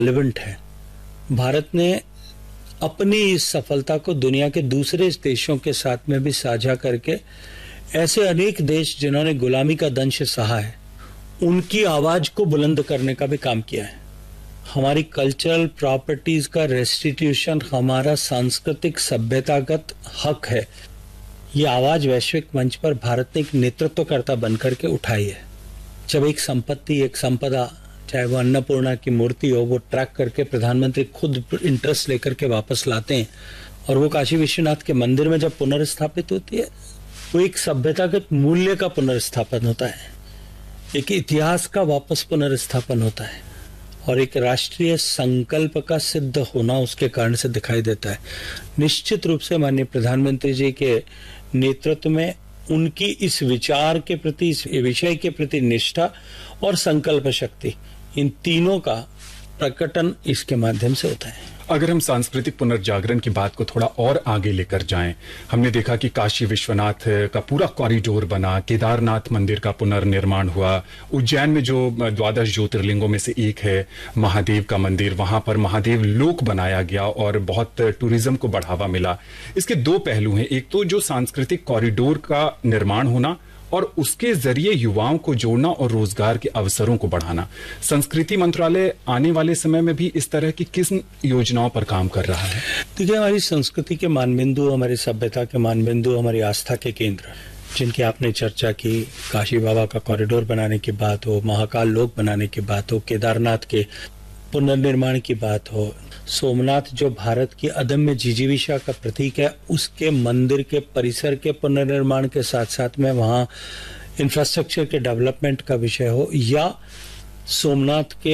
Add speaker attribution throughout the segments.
Speaker 1: Relevant है। भारत ने अपनी इस सफलता को दुनिया के दूसरे देशों के साथ में भी साझा करके ऐसे अनेक देश जिन्होंने गुलामी का दंश सहा है, उनकी आवाज को बुलंद करने का भी काम किया है। हमारी कल्चरल प्रॉपर्टीज का रेस्टिट्यूशन हमारा सांस्कृतिक सभ्यतागत हक है। ये आवाज वैश्विक मंच पर भारत ने एक नेतृत्वकर्ता बनकर के उठाई है। जब एक संपत्ति, एक संपदा, चाहे वो अन्नपूर्णा की मूर्ति हो, वो ट्रैक करके प्रधानमंत्री खुद इंटरेस्ट लेकर के वापस लाते हैं और वो काशी विश्वनाथ के मंदिर में जब पुनर्स्थापित होती है, वो एक सभ्यतागत मूल्य का पुनर्स्थापन होता है, एक इतिहास का वापस पुनर्स्थापन होता है और एक राष्ट्रीय संकल्प का सिद्ध होना उसके कारण से दिखाई देता है। निश्चित रूप से माननीय प्रधानमंत्री जी के नेतृत्व में उनकी इस विचार के प्रति, इस विषय के प्रति निष्ठा और संकल्प शक्ति, इन तीनों का प्रकटन इसके माध्यम से होता है।
Speaker 2: अगर हम सांस्कृतिक पुनर्जागरण की बात को थोड़ा और आगे लेकर जाएं, हमने देखा कि काशी विश्वनाथ का पूरा कॉरिडोर बना, केदारनाथ मंदिर का पुनर्निर्माण हुआ, उज्जैन में जो 12 ज्योतिर्लिंगों में से एक है महादेव का मंदिर, वहां पर महादेव लोक बनाया गया और बहुत टूरिज्म को बढ़ावा मिला। इसके दो पहलू हैं, एक तो जो सांस्कृतिक कॉरिडोर का निर्माण होना और उसके जरिए युवाओं को जोड़ना और रोजगार के अवसरों को बढ़ाना। संस्कृति मंत्रालय आने वाले समय में भी इस तरह की किस योजनाओं पर काम कर रहा है?
Speaker 1: देखिए, हमारी संस्कृति के मानबिंदु, हमारी सभ्यता के मानबिंदु, हमारी आस्था के केंद्र जिनकी आपने चर्चा की, काशी बाबा का कॉरिडोर बनाने की बात हो, महाकाल लोक बनाने की बात हो, केदारनाथ के पुनर्निर्माण की बात हो, सोमनाथ जो भारत की अदम्य जिजीविषा का प्रतीक है, उसके मंदिर के परिसर के पुनर्निर्माण के साथ साथ में वहां इंफ्रास्ट्रक्चर के डेवलपमेंट का विषय हो, या सोमनाथ के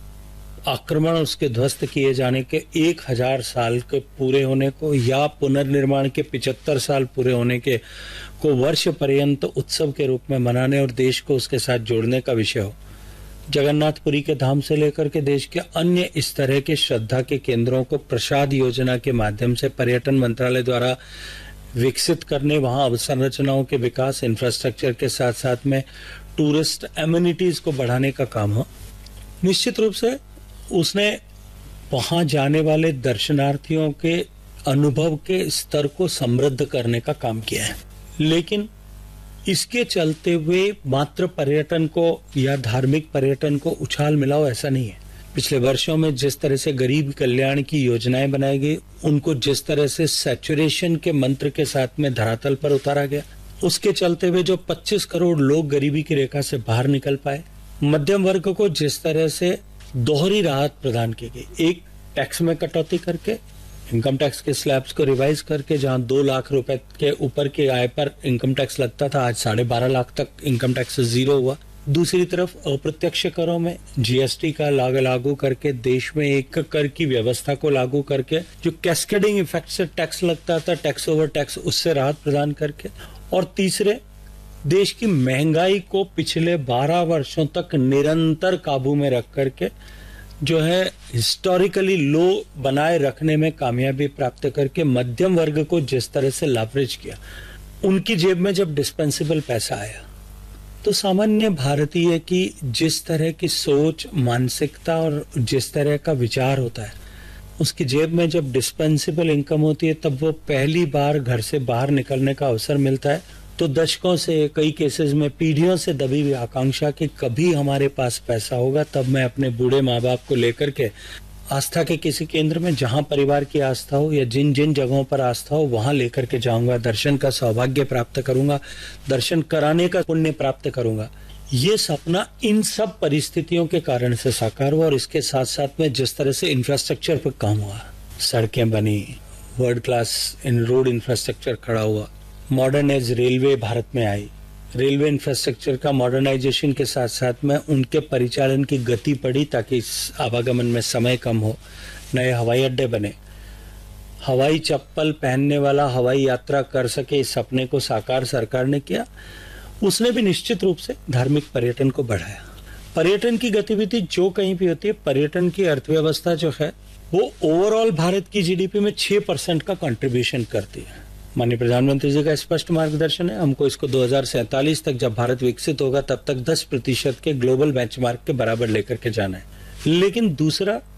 Speaker 1: आक्रमण, उसके ध्वस्त किए जाने के 1000 साल के पूरे होने को, या पुनर्निर्माण के 75 साल पूरे होने के को वर्ष पर्यंत उत्सव के रूप में मनाने और देश को उसके साथ जोड़ने का विषय हो, जगन्नाथपुरी के धाम से लेकर के देश के अन्य इस तरह के श्रद्धा के केंद्रों को प्रसाद योजना के माध्यम से पर्यटन मंत्रालय द्वारा विकसित करने, वहां अवसंरचनाओं के विकास, इंफ्रास्ट्रक्चर के साथ साथ में टूरिस्ट एमिनिटीज को बढ़ाने का काम हो। निश्चित रूप से उसने वहां जाने वाले दर्शनार्थियों के अनुभव के स्तर को समृद्ध करने का काम किया है, लेकिन इसके चलते हुए मात्र पर्यटन को या धार्मिक पर्यटन को उछाल मिलाओ, ऐसा नहीं है। पिछले वर्षों में जिस तरह से गरीब कल्याण की योजनाएं बनाई गई, उनको जिस तरह से सैचुरेशन के मंत्र के साथ में धरातल पर उतारा गया, उसके चलते हुए जो 25 करोड़ लोग गरीबी की रेखा से बाहर निकल पाए, मध्यम वर्ग को जिस तरह से दोहरी राहत प्रदान की गई, एक टैक्स में कटौती करके, इनकम टैक्स के स्लैब्स को रिवाइज करके, जहां 2 लाख रुपए के ऊपर के आय पर इनकम टैक्स लगता था, आज 12.5 लाख तक इनकम टैक्स जीरो हुआ। दूसरी तरफ अप्रत्यक्ष करों में जीएसटी का लागू करके, देश में एक कर की व्यवस्था को लागू करके, जो कैस्केडिंग इफेक्ट से टैक्स लगता था, टैक्स ओवर टैक्स, उससे राहत प्रदान करके, और तीसरे, देश की महंगाई को पिछले 12 वर्षों तक निरंतर काबू में रख करके जो है हिस्टोरिकली लो बनाए रखने में कामयाबी प्राप्त करके मध्यम वर्ग को जिस तरह से लेवरेज किया, उनकी जेब में जब डिस्पेंसेबल पैसा आया, तो सामान्य भारतीय की जिस तरह की सोच, मानसिकता और जिस तरह का विचार होता है, उसकी जेब में जब डिस्पेंसेबल इनकम होती है, तब वो पहली बार घर से बाहर निकलने का अवसर मिलता है। तो दशकों से, कई केसेस में पीढ़ियों से दबी हुई आकांक्षा कि कभी हमारे पास पैसा होगा, तब मैं अपने बूढ़े माँ बाप को लेकर के आस्था के किसी केंद्र में, जहां परिवार की आस्था हो या जिन जिन जगहों पर आस्था हो, वहां लेकर के जाऊंगा, दर्शन का सौभाग्य प्राप्त करूंगा, दर्शन कराने का पुण्य प्राप्त करूंगा। ये सपना इन सब परिस्थितियों के कारण से साकार हुआ और इसके साथ साथ में जिस तरह से इंफ्रास्ट्रक्चर पर काम हुआ, सड़कें बनी, वर्ल्ड क्लास रोड इंफ्रास्ट्रक्चर खड़ा हुआ, मॉडर्नाइज रेलवे भारत में आई, रेलवे इंफ्रास्ट्रक्चर का मॉडर्नाइजेशन के साथ साथ में उनके परिचालन की गति बढ़ी ताकि आवागमन में समय कम हो, नए हवाई अड्डे बने, हवाई चप्पल पहनने वाला हवाई यात्रा कर सके, इस सपने को साकार सरकार ने किया। उसने भी निश्चित रूप से धार्मिक पर्यटन को बढ़ाया। पर्यटन की गतिविधि जो कहीं भी होती है, पर्यटन की अर्थव्यवस्था जो है वो ओवरऑल भारत की जीडीपी में 6% का कंट्रीब्यूशन करती है। माननीय प्रधानमंत्री जी का स्पष्ट मार्गदर्शन है, हमको इसको 2047 तक जब भारत विकसित होगा तब तक 10% के ग्लोबल बेंचमार्क के बराबर लेकर के जाना है। लेकिन दूसरा,